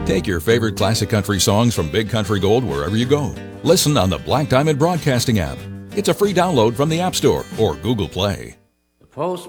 Take your favorite classic country songs from Big Country Gold wherever you go. Listen on the Black Diamond Broadcasting app. It's a free download from the App Store or Google Play. The post